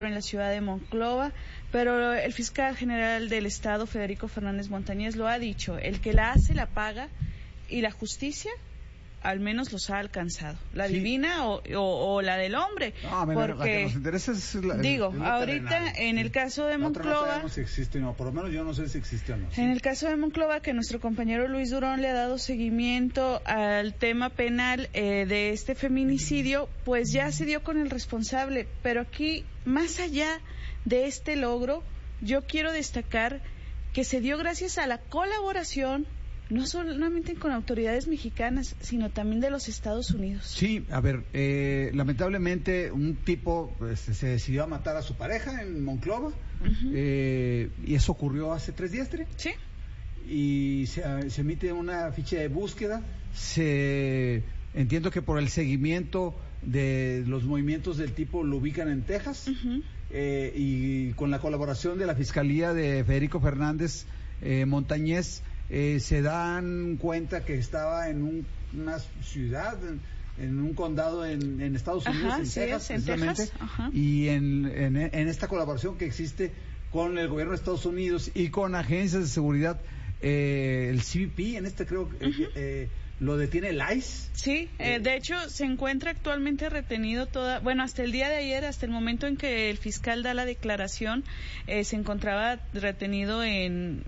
en la ciudad de Monclova, pero el fiscal general del Estado, Federico Fernández Montañez, lo ha dicho: el que la hace la paga, y la justicia al menos los ha alcanzado, la divina o la del hombre. No, porque la que nos interesa es ahorita terrenal. En el caso de Monclova, no sabemos si existe o no, por lo menos yo no sé si existe o no. En el caso de Monclova, que nuestro compañero Luis Durón le ha dado seguimiento al tema penal de este feminicidio, pues ya se dio con el responsable, pero aquí, más allá de este logro, yo quiero destacar que se dio gracias a la colaboración no solamente con autoridades mexicanas, sino también de los Estados Unidos. Sí, a ver, lamentablemente un tipo se decidió a matar a su pareja en Monclova, y eso ocurrió hace 3 días, ¿tres? Sí. Y se emite una ficha de búsqueda, entiendo que por el seguimiento de los movimientos del tipo lo ubican en Texas, y con la colaboración de la Fiscalía de Federico Fernández Montañez, se dan cuenta que estaba en una ciudad, en un condado en Estados Unidos, en Texas, precisamente, y en esta colaboración que existe con el gobierno de Estados Unidos y con agencias de seguridad, el CBP, creo lo detiene el ICE. Sí, de hecho se encuentra actualmente retenido hasta el día de ayer, hasta el momento en que el fiscal da la declaración, se encontraba retenido en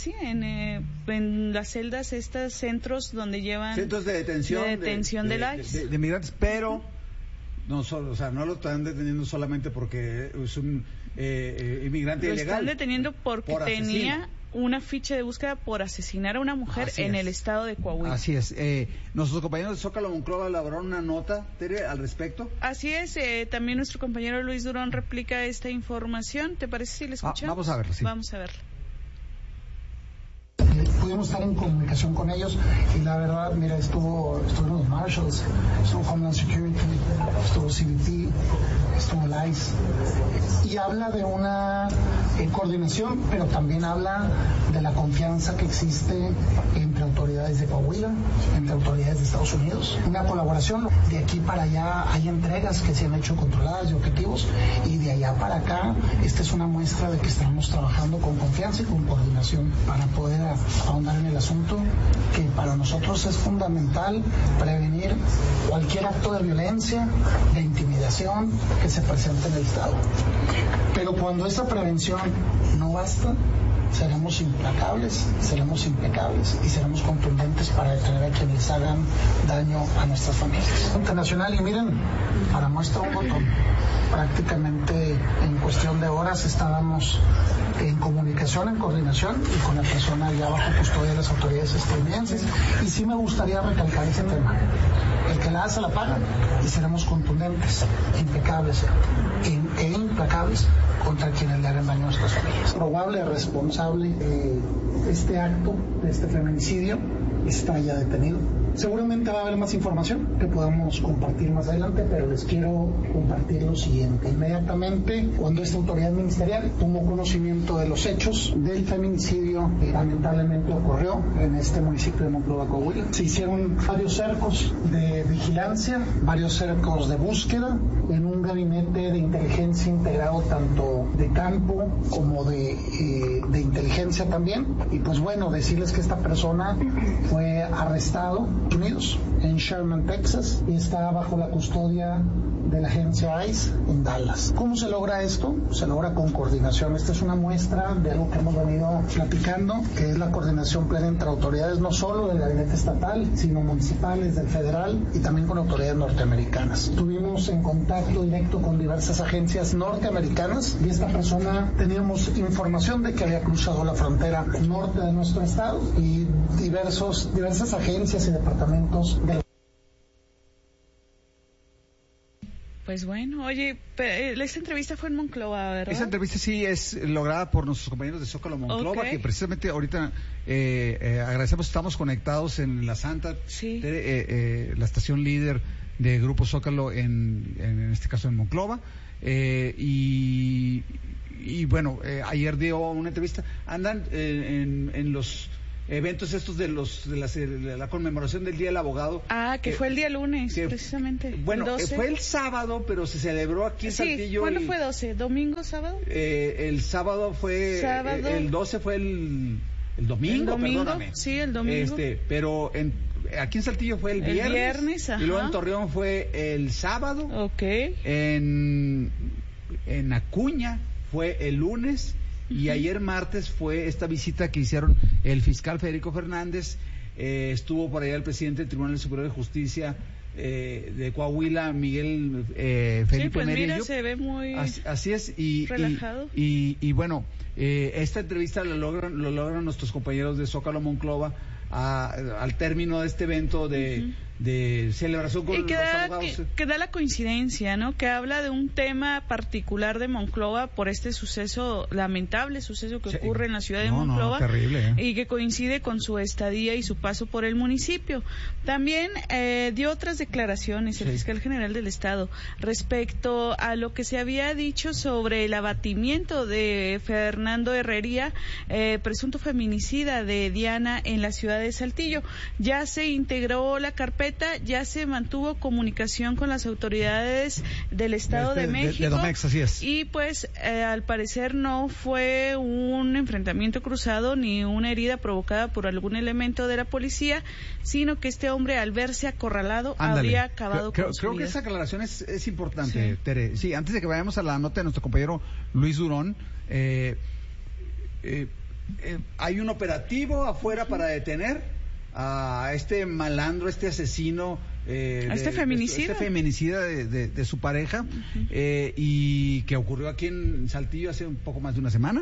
las celdas, estos centros donde llevan centros de detención del ICE de migrantes, pero no lo están deteniendo solamente porque es un inmigrante ilegal. Lo están deteniendo porque tenía una ficha de búsqueda por asesinar a una mujer en el estado de Coahuila. Así es. Nuestros compañeros de Zócalo Monclova elaboraron una nota, Tere, al respecto. Así es. También nuestro compañero Luis Durón replica esta información. ¿Te parece si la escuchamos? Vamos a verla, sí. Vamos a verla. Pudimos estar en comunicación con ellos y la verdad, mira, estuvieron los Marshals, estuvo Homeland Security, estuvo CBP, estuvo el ICE, y habla de una coordinación, pero también habla de la confianza que existe entre autoridades de Coahuila, entre autoridades de Estados Unidos, una colaboración. De aquí para allá hay entregas que se han hecho controladas de objetivos, y de allá para acá esta es una muestra de que estamos trabajando con confianza y con coordinación para poder ahondar en el asunto, que para nosotros es fundamental prevenir cualquier acto de violencia, de intimidación que se presente en el Estado. Pero cuando esa prevención no basta, seremos implacables, seremos impecables y seremos contundentes para detener a quienes hagan daño a nuestras familias. Internacional, y miren, para muestra un botón, prácticamente en cuestión de horas estábamos en comunicación, en coordinación y con la persona ya bajo custodia de las autoridades estadounidenses. Y sí me gustaría recalcar ese tema: el que la hace la paga, y seremos contundentes, impecables e implacables contra quienes le hagan daño a nuestras familias. Probable responsable de este acto, de este feminicidio, está ya detenido. Seguramente va a haber más información que podamos compartir más adelante, pero les quiero compartir lo siguiente. Inmediatamente, cuando esta autoridad ministerial tomó conocimiento de los hechos del feminicidio que lamentablemente ocurrió en este municipio de Monclova, Coahuila, se hicieron varios cercos de vigilancia, varios cercos de búsqueda, en un gabinete de inteligencia integrado tanto de campo como de inteligencia también. Y pues bueno, decirles que esta persona fue arrestado Unidos en Sherman, Texas, y está bajo la custodia de la agencia ICE en Dallas. ¿Cómo se logra esto? Se logra con coordinación. Esta es una muestra de algo que hemos venido platicando, que es la coordinación plena entre autoridades no solo del gabinete estatal, sino municipales, del federal, y también con autoridades norteamericanas. Estuvimos en contacto directo con diversas agencias norteamericanas, y esta persona teníamos información de que había cruzado la frontera norte de nuestro estado, y diversas agencias y departamentos de... Pues bueno, oye, esta entrevista fue en Monclova, ¿verdad? Esa entrevista sí es lograda por nuestros compañeros de Zócalo Monclova, que precisamente ahorita agradecemos, estamos conectados en La Santa, la estación líder de Grupo Zócalo en este caso en Monclova, y bueno, ayer dio una entrevista. Andan en eventos estos de la conmemoración del Día del Abogado. Que fue el día lunes, precisamente. Bueno, fue el sábado, pero se celebró aquí en Saltillo. ¿Cuándo fue 12? ¿Domingo, sábado? El sábado fue... el 12 fue el domingo, perdóname. Sí, el domingo. Pero aquí en Saltillo fue el viernes, ajá. Y luego en Torreón fue el sábado. Okay. En Acuña fue el lunes. Y ayer martes fue esta visita que hicieron el fiscal Federico Fernández, estuvo por allá el presidente del Tribunal Superior de Justicia de Coahuila, Miguel Felipe pues Merillo. Mira, se ve muy así es, relajado. Y bueno, esta entrevista lo logran nuestros compañeros de Zócalo Monclova al término de este evento de celebración con los abogados. Que da la coincidencia, ¿no? Que habla de un tema particular de Monclova por este lamentable suceso que ocurre en la ciudad de Monclova. Terrible, y que coincide con su estadía y su paso por el municipio. También dio otras declaraciones el fiscal general del Estado respecto a lo que se había dicho sobre el abatimiento de Fernando Herrería, presunto feminicida de Diana en la ciudad de Saltillo. Ya se integró la carpeta, ya se mantuvo comunicación con las autoridades del Estado de México. De Domex, así es. Y pues al parecer no fue un enfrentamiento cruzado ni una herida provocada por algún elemento de la policía, sino que este hombre, al verse acorralado, habría acabado con su vida. Creo que esa aclaración es importante, Tere. Sí, antes de que vayamos a la nota de nuestro compañero Luis Durón, hay un operativo afuera para detener a este malandro, este asesino, este feminicida de su pareja, y que ocurrió aquí en Saltillo hace un poco más de una semana,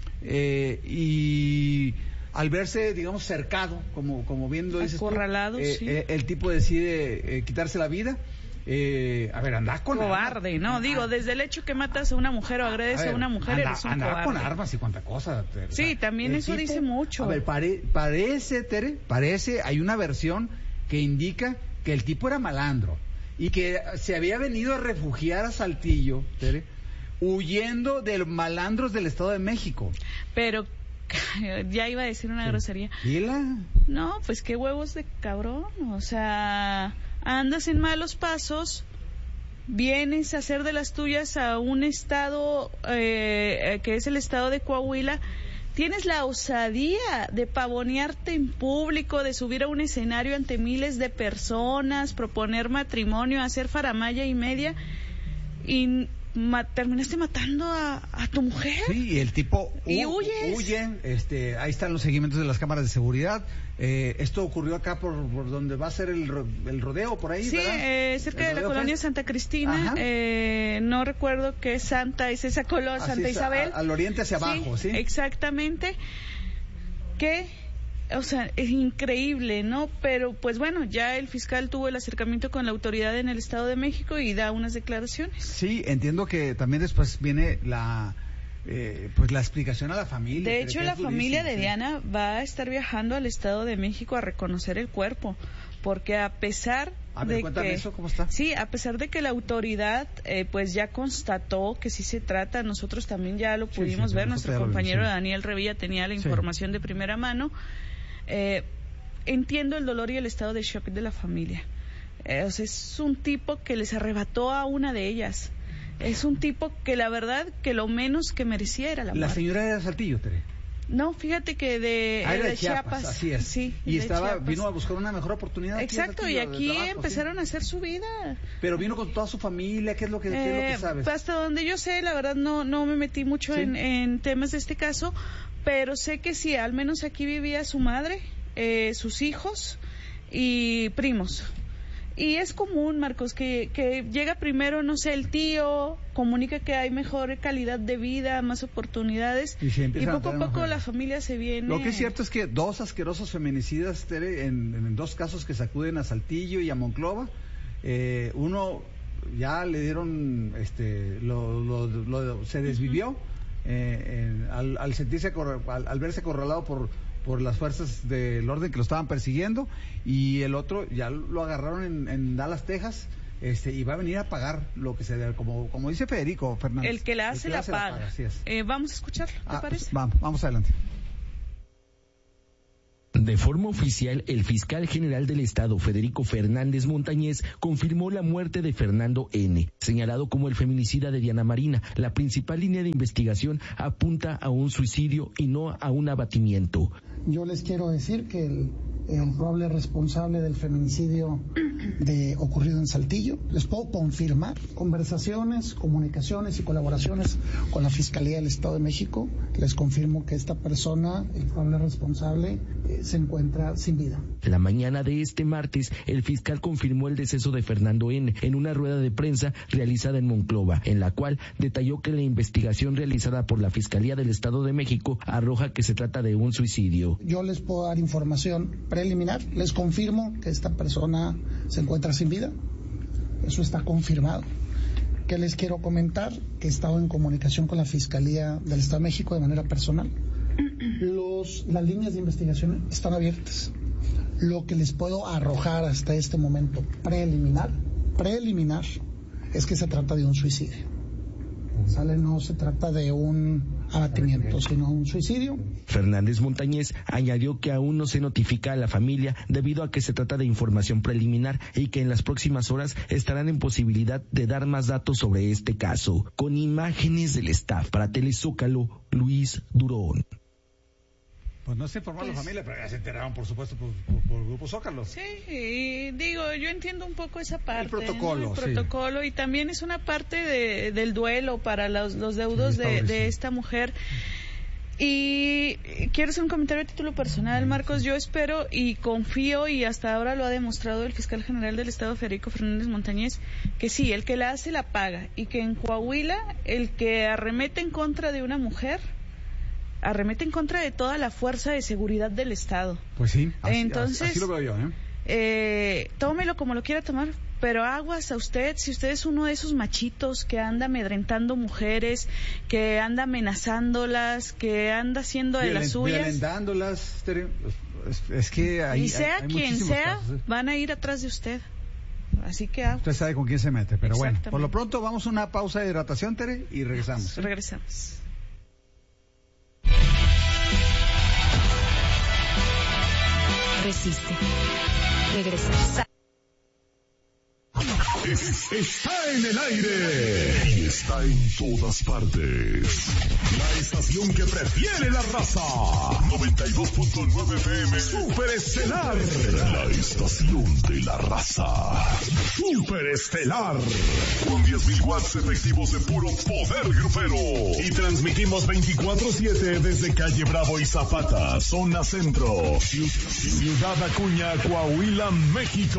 y al verse, digamos, cercado, como bien lo dices, acorralado, el tipo decide quitarse la vida. Anda con cobarde, armas. ¿no? Digo, desde el hecho que matas a una mujer o agredes a una mujer, eres un cobarde. Andaba con armas y cuánta cosa. Sí, también eso dice mucho. A ver, parece, Tere, hay una versión que indica que el tipo era malandro y que se había venido a refugiar a Saltillo, Tere, huyendo de los malandros del Estado de México. Pero ya iba a decir una grosería. ¿Dila? No, pues qué huevos de cabrón, o sea, andas en malos pasos, vienes a hacer de las tuyas a un estado que es el estado de Coahuila, tienes la osadía de pavonearte en público, de subir a un escenario ante miles de personas, proponer matrimonio, hacer faramalla y media, y terminaste matando a tu mujer. Sí, y el tipo huye. Ahí están los seguimientos de las cámaras de seguridad. Esto ocurrió acá por donde va a ser el rodeo, por ahí, sí, ¿verdad? Cerca de la colonia Santa Cristina. No recuerdo qué santa es esa colonia, Santa Isabel. Al oriente hacia abajo, ¿sí? Exactamente. O sea, es increíble, ¿no? Pero, pues bueno, ya el fiscal tuvo el acercamiento con la autoridad en el Estado de México y da unas declaraciones. Sí, entiendo que también después viene la explicación a la familia. De hecho, la familia de Diana va a estar viajando al Estado de México a reconocer el cuerpo, porque a pesar cuéntame eso, ¿cómo está? Sí, a pesar de que la autoridad pues ya constató que sí se trata, nosotros también ya lo pudimos ver, nuestro compañero Daniel Revilla tenía la información de primera mano. Entiendo el dolor y el estado de shock de la familia. O sea, es un tipo que les arrebató a una de ellas. Es un tipo que la verdad que lo menos que merecía era la muerte. La señora era de Saltillo, Tere. No, fíjate que de Chiapas, así es. Sí, y vino a buscar una mejor oportunidad. Exacto, y aquí empezaron a hacer su vida. Pero vino con toda su familia, ¿qué es lo que sabes? Hasta donde yo sé, la verdad no me metí mucho en temas de este caso, pero sé que sí, al menos aquí vivía su madre, sus hijos y primos. Y es común, Marcos, que llega primero, no sé, el tío, comunica que hay mejor calidad de vida, más oportunidades, y poco a poco la familia se viene. Lo que es cierto es que dos asquerosos feminicidas, Tere, en dos casos que sacuden a Saltillo y a Monclova, uno ya le dieron, se desvivió al sentirse, al verse acorralado por las fuerzas del orden que lo estaban persiguiendo, y el otro ya lo agarraron en Dallas, Texas, y va a venir a pagar lo que se debe, como dice Federico Fernández. El que la hace la paga. Así es. Vamos a escucharlo, ¿te parece? Vamos adelante. De forma oficial, el fiscal general del Estado, Federico Fernández Montañez, confirmó la muerte de Fernando N., señalado como el feminicida de Diana Marina. La principal línea de investigación apunta a un suicidio y no a un abatimiento. Yo les quiero decir que el probable responsable del feminicidio ocurrido en Saltillo, les puedo confirmar conversaciones, comunicaciones y colaboraciones con la Fiscalía del Estado de México. Les confirmo que esta persona, el probable responsable, se encuentra sin vida. La mañana de este martes, el fiscal confirmó el deceso de Fernando N. en una rueda de prensa realizada en Monclova, en la cual detalló que la investigación realizada por la Fiscalía del Estado de México arroja que se trata de un suicidio. Yo les puedo dar información preliminar, les confirmo que esta persona se encuentra sin vida, eso está confirmado. ¿Qué les quiero comentar? Que he estado en comunicación con la Fiscalía del Estado de México de manera personal. Las líneas de investigación están abiertas. Lo que les puedo arrojar hasta este momento preliminar, es que se trata de un suicidio. No se trata de un abatimiento, sino un suicidio. Fernández Montañez añadió que aún no se notifica a la familia debido a que se trata de información preliminar y que en las próximas horas estarán en posibilidad de dar más datos sobre este caso. Con imágenes del staff para Telezócalo, Luis Durón. Pues no se informó la familia, pero ya se enteraron, por supuesto, por el Grupo Zócalo. Sí, y digo, yo entiendo un poco esa parte. El protocolo, ¿no? El protocolo, sí. Y también es una parte del duelo para los deudos de esta mujer. Y quiero hacer un comentario a título personal, Marcos. Yo espero y confío, y hasta ahora lo ha demostrado el fiscal general del Estado, Federico Fernández Montañez, que sí, el que la hace la paga, y que en Coahuila el que arremete en contra de una mujer arremete en contra de toda la fuerza de seguridad del Estado. Pues sí, entonces, así lo veo yo, tómelo como lo quiera tomar, pero aguas a usted, si usted es uno de esos machitos que anda amedrentando mujeres, que anda amenazándolas, que anda haciendo de las suyas. Violentándolas, es que hay, y sea hay quien sea, casos, van a ir atrás de usted. Así que usted sabe con quién se mete, pero bueno, por lo pronto vamos a una pausa de hidratación, Tere, y regresamos. Regresamos. Resiste. Regresa. Está en el aire y está en todas partes. La estación que prefiere la raza. 92.9 FM Superestelar. La estación de la raza. Superestelar. Con 10.000 watts efectivos de puro poder grupero. Y transmitimos 24/7 desde Calle Bravo y Zapata, zona centro. Ciudad Acuña, Coahuila, México.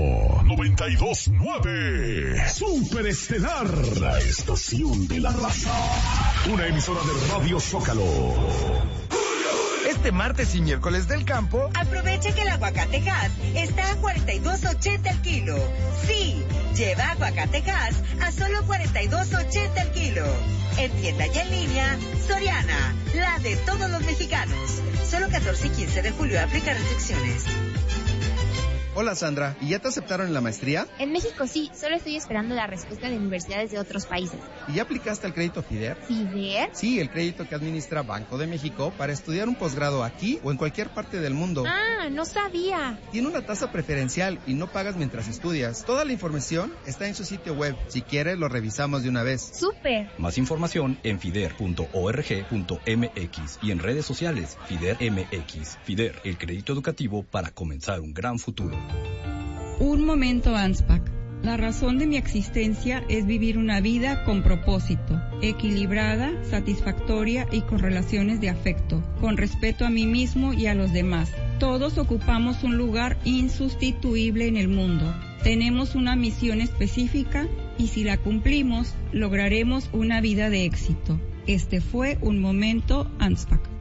92.9 Superestelar, la estación de la raza. Una emisora de Radio Zócalo. Este martes y miércoles del campo, aprovecha que el aguacate Hass está a 42.80 el kilo. Sí, lleva aguacate Hass a solo 42.80 el kilo. En tienda y en línea, Soriana, la de todos los mexicanos. Solo 14 y 15 de julio aplica restricciones. Hola Sandra, ¿y ya te aceptaron en la maestría? En México sí, solo estoy esperando la respuesta de universidades de otros países. ¿Y ya aplicaste al crédito FIDER? ¿FIDER? Sí, el crédito que administra Banco de México para estudiar un posgrado aquí o en cualquier parte del mundo. Ah, no sabía. Tiene una tasa preferencial y no pagas mientras estudias. Toda la información está en su sitio web. Si quieres, lo revisamos de una vez. ¡Súper! Más información en fider.org.mx y en redes sociales FIDER MX. FIDER, el crédito educativo para comenzar un gran futuro. Un momento ANSPAC. La razón de mi existencia es vivir una vida con propósito, equilibrada, satisfactoria y con relaciones de afecto, con respeto a mí mismo y a los demás. Todos ocupamos un lugar insustituible en el mundo. Tenemos una misión específica y si la cumplimos, lograremos una vida de éxito. Este fue un momento ANSPAC.